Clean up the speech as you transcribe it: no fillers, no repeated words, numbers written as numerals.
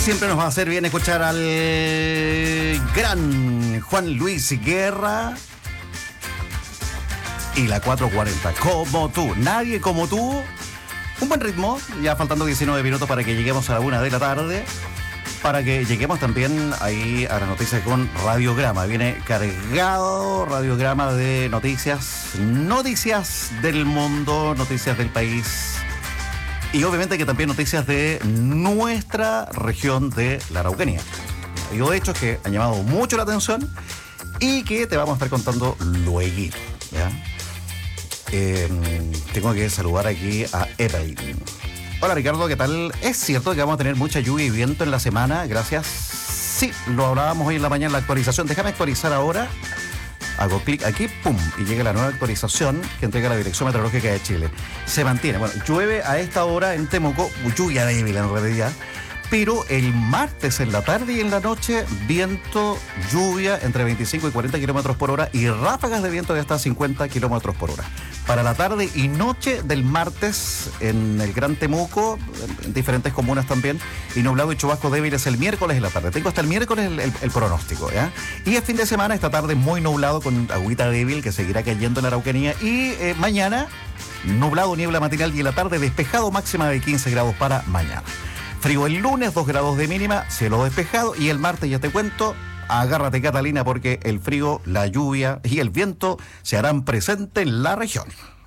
Siempre nos va a hacer bien escuchar al gran Juan Luis Guerra y la 440. Como tú, nadie como tú. Un buen ritmo, ya faltando 19 minutos para que lleguemos a la 1 de la tarde. Para que lleguemos también ahí a las noticias con Radiograma. Viene cargado Radiograma de noticias del mundo, noticias del país. Y obviamente que también noticias de nuestra región de la Araucanía. Hay hechos que han llamado mucho la atención y que te vamos a estar contando luego, ¿ya? Tengo que saludar aquí a Evelyn. Hola Ricardo, ¿qué tal? ¿Es cierto que vamos a tener mucha lluvia y viento en la semana? Gracias. Sí, lo hablábamos hoy en la mañana en la actualización. Déjame actualizar ahora. Hago clic aquí, pum, y llega la nueva actualización que entrega la Dirección Meteorológica de Chile. Se mantiene. Bueno, llueve a esta hora en Temuco, lluvia débil en realidad, pero el martes en la tarde y en la noche, viento, lluvia entre 25 y 40 kilómetros por hora y ráfagas de viento de hasta 50 kilómetros por hora. Para la tarde y noche del martes en el Gran Temuco, en diferentes comunas también, y nublado y chubascos débiles el miércoles en la tarde. Tengo hasta el miércoles el pronóstico, ¿ya? Y el fin de semana, esta tarde muy nublado con agüita débil que seguirá cayendo en la Araucanía. Y mañana, nublado, niebla matinal y en la tarde despejado, máxima de 15 grados para mañana. Frío el lunes, 2 grados de mínima, cielo despejado. Y el martes, ya te cuento, agárrate Catalina porque el frío, la lluvia y el viento se harán presentes en la región.